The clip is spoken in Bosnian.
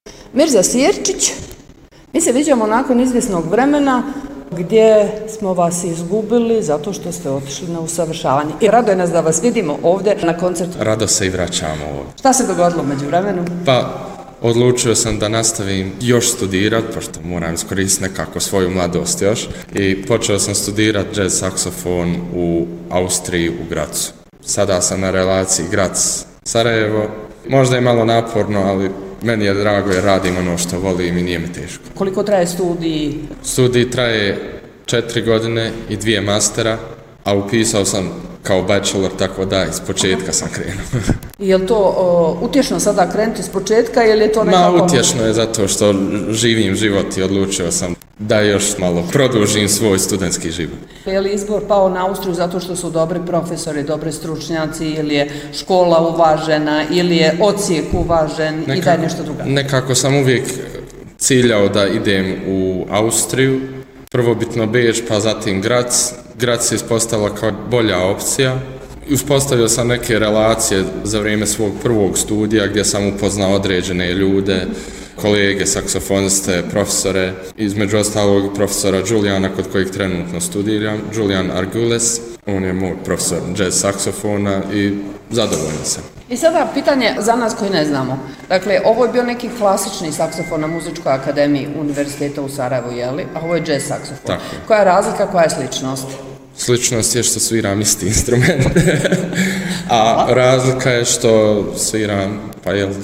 Mirza Sierčić, mi se viđamo nakon izvjesnog vremena gdje smo vas izgubili zato što ste otišli na usavršavanje. I rado je nas da vas vidimo ovdje na koncertu. Rado se i vraćamo ovdje. Šta se dogodilo među vremenu? Pa, odlučio sam da nastavim još studirat, pošto moram iskoristiti nekako svoju mladost još. I počeo sam studirat jazz saksofon u Austriji, u Grazu. Sada sam na relaciji Graz-Sarajevo. Možda je malo naporno, ali meni je drago jer radim ono što volim i nije mi teško. Koliko traje studij? Studij traje 4 godine i 2 mastera, a upisao sam kao bachelor, tako da iz početka sam krenuo. Je li to utješno sada krenuti iz početka ili je to nekako... Utješno je zato što živim život i odlučio sam da još malo produžim svoj studentski život. Je li izbor pao na Austriju zato što su dobri profesori, dobri stručnjaci, ili je škola uvažena, ili je odsjek uvažen i da je nešto drugo? Nekako sam uvijek ciljao da idem u Austriju, prvobitno Beč, pa zatim Graz. Graz se ispostavila kao bolja opcija. Uspostavio sam neke relacije za vrijeme svog prvog studija gdje sam upoznao određene ljude, kolege, saksofoniste, profesore, između ostalog profesora Juliana kod kojeg trenutno studiram, Julian Argules, on je moj profesor jazz saksofona i zadovoljan sam. I sada pitanje za nas koji ne znamo. Dakle, ovo je bio neki klasični saksofon na Muzičkoj akademiji Univerziteta u Sarajevu, jeli? A ovo je jazz saksofon. Tako. Koja je razlika, koja je sličnost? Sličnost je što sviram isti instrument, a razlika je što sviram